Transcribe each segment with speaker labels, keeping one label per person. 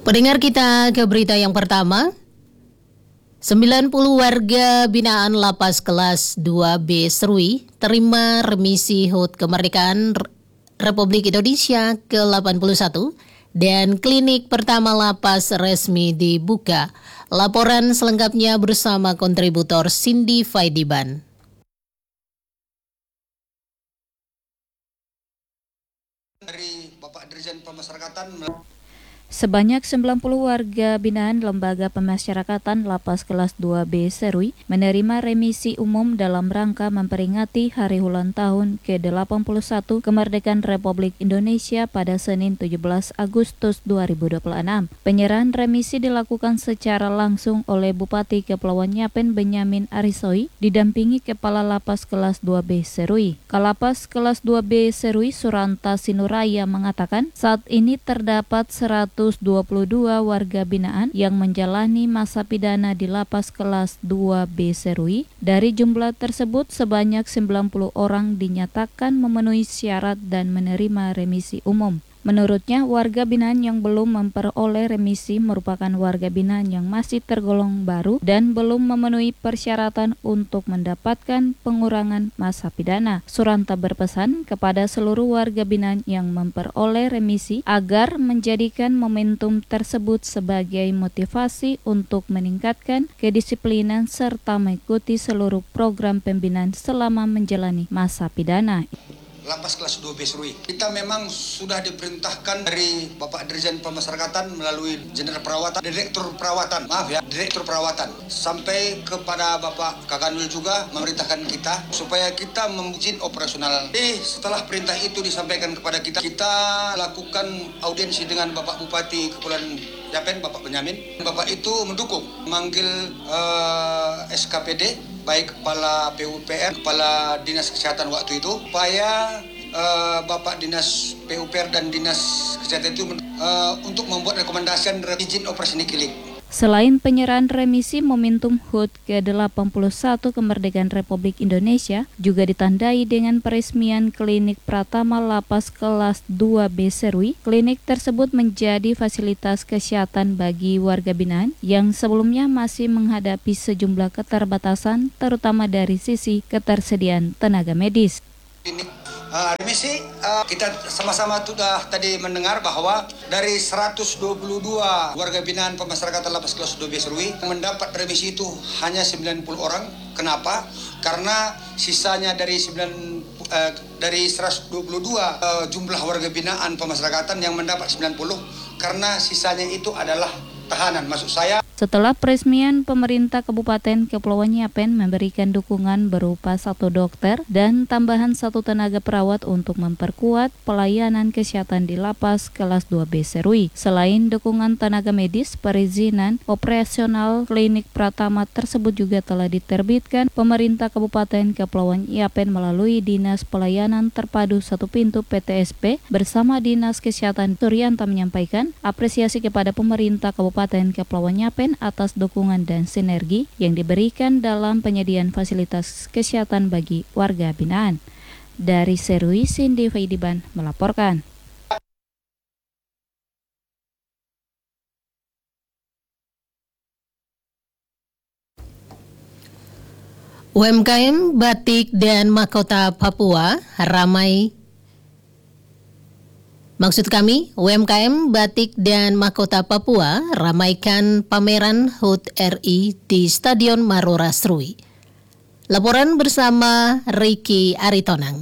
Speaker 1: Pendengar, kita ke berita yang pertama. 90 warga binaan Lapas Kelas 2B Serui terima remisi HUT Kemerdekaan Republik Indonesia ke-81 dan klinik pertama lapas resmi dibuka. Laporan selengkapnya bersama kontributor Cindy Faidiban.
Speaker 2: Dari Bapak Dirjen Pemasyarakatan.
Speaker 3: Sebanyak 90 warga binaan Lembaga Pemasyarakatan Lapas Kelas 2B Serui menerima remisi umum dalam rangka memperingati Hari Ulang Tahun ke-81 Kemerdekaan Republik Indonesia pada Senin 17 Agustus 2026. Penyerahan remisi dilakukan secara langsung oleh Bupati Kepulauan Yapen Benyamin Arisoi didampingi Kepala Lapas Kelas 2B Serui. Kalapas Kelas 2B Serui Suranta Sinuraya mengatakan saat ini terdapat 122 warga binaan yang menjalani masa pidana di Lapas Kelas 2B Serui. Dari jumlah tersebut, sebanyak 90 orang dinyatakan memenuhi syarat dan menerima remisi umum. Menurutnya, warga binaan yang belum memperoleh remisi merupakan warga binaan yang masih tergolong baru dan belum memenuhi persyaratan untuk mendapatkan pengurangan masa pidana. Suranta berpesan kepada seluruh warga binaan yang memperoleh remisi agar menjadikan momentum tersebut sebagai motivasi untuk meningkatkan kedisiplinan serta mengikuti seluruh program pembinaan selama menjalani masa pidana.
Speaker 2: Lapas Kelas 2B Serui. Kita memang sudah diperintahkan dari Bapak Dirjen Pemasyarakatan melalui Jenderal Perawatan, Direktur Perawatan, sampai kepada Bapak Kakanwil juga memerintahkan kita supaya kita membuat operasional. Setelah perintah itu disampaikan kepada kita, kita lakukan audiensi dengan Bapak Bupati Kepulauan Yapen, Bapak Benyamin. Bapak itu mendukung, memanggil SKPD, baik Kepala PUPR, Kepala Dinas Kesehatan waktu itu, supaya Bapak Dinas PUPR dan Dinas Kesehatan itu untuk membuat rekomendasi izin operasi klinik.
Speaker 3: Selain penyerahan remisi, momentum HUT ke-81 Kemerdekaan Republik Indonesia juga ditandai dengan peresmian klinik Pratama Lapas Kelas 2B Serui. Klinik tersebut menjadi fasilitas kesehatan bagi warga binaan yang sebelumnya masih menghadapi sejumlah keterbatasan, terutama dari sisi ketersediaan tenaga medis.
Speaker 2: Remisi, kita sama-sama sudah tadi mendengar bahwa dari 122 warga binaan pemasyarakatan Lapas Kelas 2B Serui mendapat remisi itu hanya 90 orang. Kenapa? Karena sisanya dari 122 jumlah warga binaan pemasyarakatan yang mendapat 90, karena sisanya itu adalah tahanan. Maksud saya,
Speaker 3: setelah peresmian, pemerintah Kabupaten Kepulauan Yapen memberikan dukungan berupa 1 dokter dan tambahan 1 tenaga perawat untuk memperkuat pelayanan kesehatan di Lapas Kelas 2B Serui. Selain dukungan tenaga medis, perizinan operasional klinik Pratama tersebut juga telah diterbitkan pemerintah Kabupaten Kepulauan Yapen melalui Dinas Pelayanan Terpadu Satu Pintu PTSP bersama Dinas Kesehatan. Suryanta menyampaikan apresiasi kepada pemerintah Kabupaten Kepulauan Yapen atas dukungan dan sinergi yang diberikan dalam penyediaan fasilitas kesehatan bagi warga binaan. Dari Serui, Cindy Faidiban melaporkan.
Speaker 1: UMKM Batik dan Mahkota Papua ramai. Maksud kami, UMKM Batik dan Mahkota Papua ramaikan pameran HUT RI di Stadion Marora Serui. Laporan bersama Ricky Aritonang.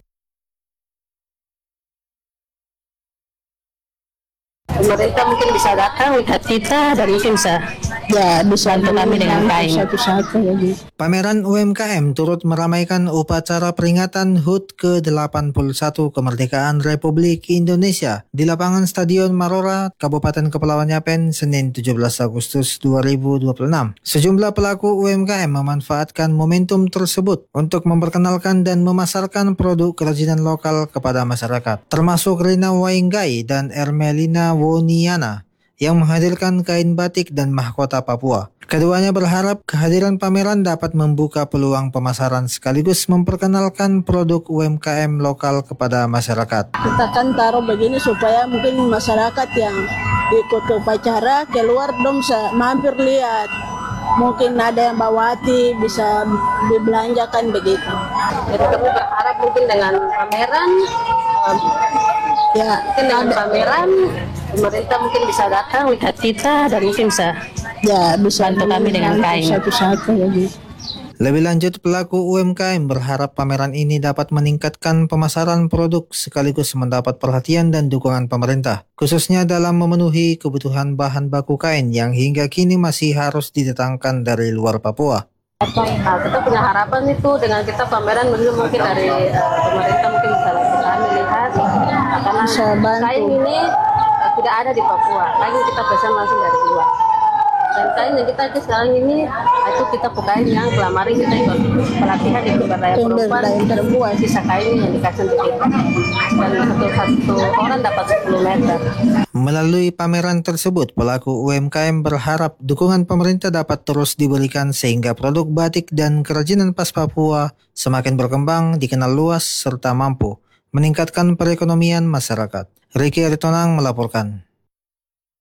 Speaker 4: Pemerintah mungkin bisa datang lihat kita dan mungkin bisa bantu kami dengan baik.
Speaker 5: Pameran UMKM turut meramaikan upacara peringatan HUT ke-81 Kemerdekaan Republik Indonesia di lapangan Stadion Marora, Kabupaten Kepulauan Yapen, Senin 17 Agustus 2026. Sejumlah pelaku UMKM memanfaatkan momentum tersebut untuk memperkenalkan dan memasarkan produk kerajinan lokal kepada masyarakat, termasuk Rina Wainggai dan Ermelina Woniana yang menghadirkan kain batik dan mahkota Papua. Keduanya berharap kehadiran pameran dapat membuka peluang pemasaran sekaligus memperkenalkan produk UMKM lokal kepada masyarakat.
Speaker 4: Kita kan taruh begini supaya mungkin masyarakat yang
Speaker 6: ikut ke upacara, keluar dong mampir lihat. Mungkin ada yang bawati bisa dibelanjakan begitu.
Speaker 4: Jadi kami berharap mungkin dengan pameran, pemerintah mungkin bisa datang lihat kita dan mungkin bisa bantu kami dengan kain.
Speaker 6: Satu-satu lagi.
Speaker 5: Lebih lanjut, pelaku UMKM berharap pameran ini dapat meningkatkan pemasaran produk sekaligus mendapat perhatian dan dukungan pemerintah, khususnya dalam memenuhi kebutuhan bahan baku kain yang hingga kini masih harus didatangkan dari luar Papua.
Speaker 4: Kita punya harapan itu dengan kita pameran mungkin dari pemerintah mungkin bisa kami lihat karena kain ini tidak ada di Papua, kain kita pesan langsung dari luar. Dan kain yang kita sekarang ini itu kita pakai yang kemarin kita ikut pelatihan di Pemberdayaan Perempuan, sisa kain yang dikasih untuk kita. Dan satu orang dapat 10 meter.
Speaker 5: Melalui pameran tersebut, pelaku UMKM berharap dukungan pemerintah dapat terus diberikan sehingga produk batik dan kerajinan khas Papua semakin berkembang, dikenal luas, serta mampu meningkatkan perekonomian masyarakat. Ricky Aritonang melaporkan.